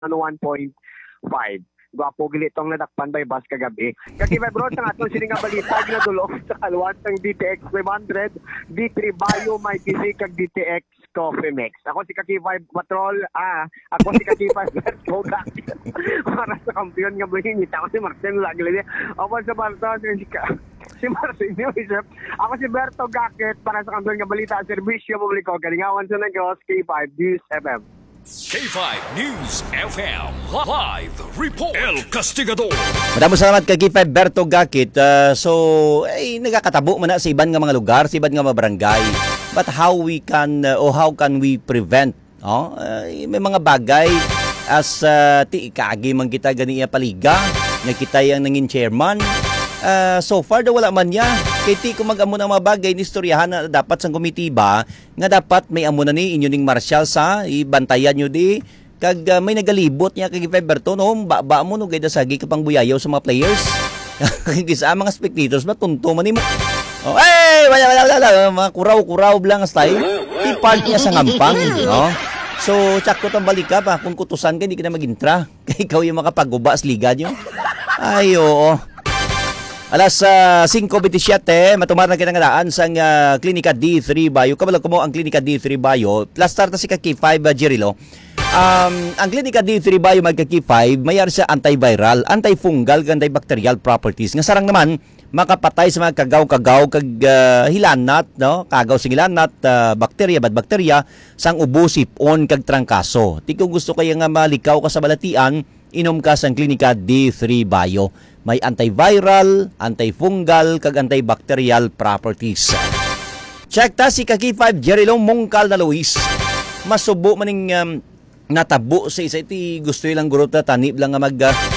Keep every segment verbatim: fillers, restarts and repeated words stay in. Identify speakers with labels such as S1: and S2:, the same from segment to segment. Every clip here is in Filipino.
S1: one point five. Gwapo gili itong nadakpan by bus kagabi. Kagibay bro, sa atong sining nga balita, ginadulong sa kalwan ng D T X five hundred, D three Bio, may kisi kag D T X Coffee Mix. Ako si Kaki five Patrol, ah, ako si Kaki five Berto Gakit. Para sa kampiyon nga buhingit, ako si Marcel Lagli. Ako sa Barton, si Ka. Si Marcel Joseph. Ako si Berto Gakit para sa kampiyon nga balita, serbisyo publiko, galingawan sa negos, K five News F M.
S2: K five News F M Live Report El Castigador.
S3: Maraming salamat kay K five Berto Gakit. Uh, so, ay nagakatabo man na sa iban nga mga lugar, sa iban nga mga barangay. But how we can uh, or how can we prevent? Oh, uh, may mga bagay as uh, ti kaagi man kita ganiya paliga, nga kita yang nangin chairman. Uh, so far daw wala man niya. Kay ti ko mag-amo ng mga bagay ni istoryahan na dapat sang komitiba nga dapat may amo na ni inyo ning marshal sa ibantayan nyo di kag uh, may nagalibot niya kay Berto no ba, ba mo no gayda sagi ka pang buyayaw sa mga players. Kay sa mga spectators matunto man nimo. Oh, hey, wala wala wala mga kuraw-kuraw lang style. Ti part niya sa ngampang, no? So, sakto tang balik ka pa kung kutusan ka hindi ka na mag-intra. Kay ikaw yung makapaguba sa liga niyo. Ay, oo. Alas uh, five twenty-seven, matumar na kita nga daan sa uh, Klinika D three Bio. Kabalag ko mo ang Klinika D three Bio. Plus start na si K five uh, Jirilo. Um, ang Klinika D three Bio mag K five, mayar sa antiviral, antifungal, antibacterial properties. Nga sarang naman, makapatay sa mga kagaw-kagaw, kag uh, hilanat, no? Kagaw sa hilanat, uh, bakterya, bad bakterya, sang ubo, sipon, kag trangkaso. Di ko gusto kaya nga malikaw ka sa balatian, inom ka sa Klinika D three Bio. May antiviral, antifungal, kag antibacterial properties. Check ta si K five Jerilong Mongcal na Luis. Masubo maning um, natabo sa isa iti gusto ilang guro ta tanip lang nga mag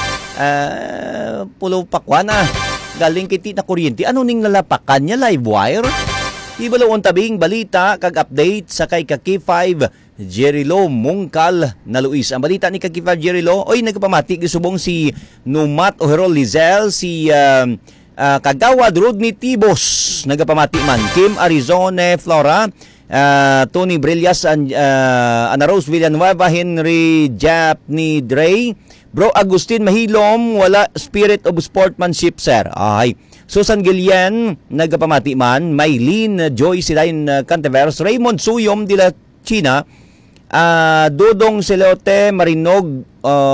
S3: uh, pulo pakwana. Galing kiti na kuryente. Ano ning lalapakan niya live wire? Ibalawon tabing balita kag update sa kay K five Jerilo Mongcal na Luis. Ang balita ni K five Jerilo, oy nagpamati gisubong si Numat Oherol Lizel, si uh, uh, Kagawad Rodney Tibos, nagpamati man Kim Arizona Flora, uh, Tony Brillas, and uh, Ana Rose Villanueva, Henry Japni Dre, Bro Agustin Mahilom, wala spirit of sportsmanship sir. Ay, Susan Gillian, nagpamati man, Maylene Joy Silain uh, Canteveros, Raymond Suyom de la China, uh, Dudong Selote Marinog,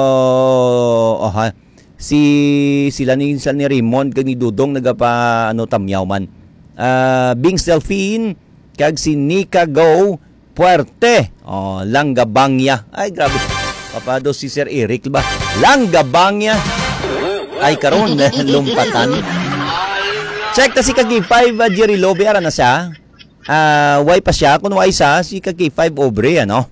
S3: uh, uh, si sila ni, sila ni Raymond kag ni Dudong nagapa ano tamyaw man. Uh, Bings Delphine kag si Nika Go Puerte, oh, Langgabangya. Ay grabe. Papado si Sir Eric ba? Langgabangya. Ay karon lumpatan. Check ta si K five uh, Jerry Lobe ara na siya. Uh, way pa siya kung way sa si K five Obre ano.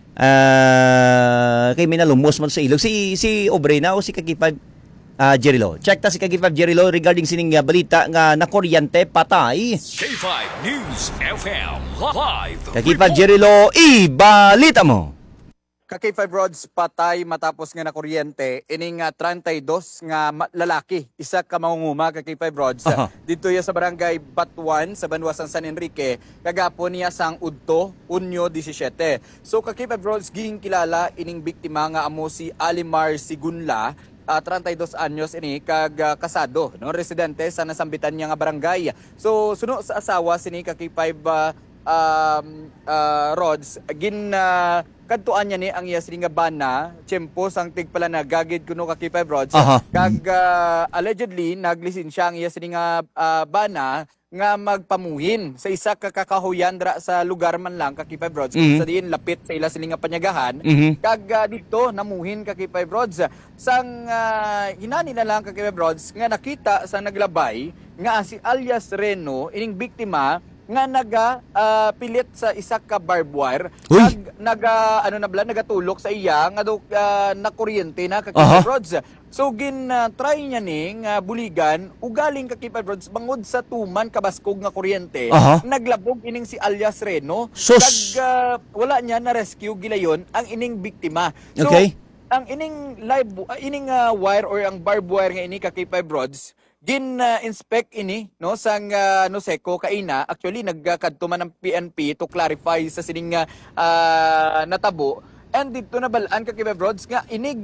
S3: Uh, kay minalumos man sa ilog si si Obre na o si K five uh, Jerilo. Check ta si K five Jerilo regarding sining uh, balita nga na kuryente patay.
S2: K five News F M Live
S3: K five Jerilo ibalita mo.
S4: K five Rods patay matapos nga na kuryente ining uh, thirty-two nga lalaki isa ka mangunguma kay K five Rods uh-huh. Dito ya sa barangay Batuan sa Banwasan San Enrique kagapon niya sang Udto Unyo seventeen. So K five Rods gihing kilala ining biktima nga amo si Alimar Sigunla, uh, thirty-two anyos ini kag uh, kasado no residente sa nasambitan niya nga barangay. So suno sa asawa sini K five uh, um, uh, Rods gin uh, kadtuan niya ni ang iya nga bana tiyempo sang tigpala na gagid kuno ka K five Rods uh-huh. Kag uh, allegedly naglisensya ang iya nga uh, bana nga magpamuhin sa isa ka kakahuyan dra sa lugar man lang ka K five Rods mm-hmm. Sa diin lapit sa ila sini nga panyagahan mm-hmm. Kag uh, dito namuhin ka K five Rods sang uh, hinani na lang ka K five Rods nga nakita sa naglabay nga si alias Reno ining biktima nga naga uh, pilit sa isa ka barbed wire nag naga ano na bala nagatulok sa iya nga do uh, na kuryente na ka K five uh-huh. Rods. So gin uh, try niya ning uh, buligan ugaling ka K five Rods bangod sa tuman kabaskog nga kuryente uh-huh. Naglabog ining si alias Reno
S3: Sus.
S4: kag uh, wala niya na rescue gilayon ang ining biktima. So
S3: okay.
S4: Ang ining live uh, ining uh, wire or ang barbed wire nga ini ka K five Rods gin uh, inspect ini no sang uh, no seko kaina actually nagkadto man ng P N P to clarify sa sining uh, natabo And dito na balaan ka kay Rods nga inig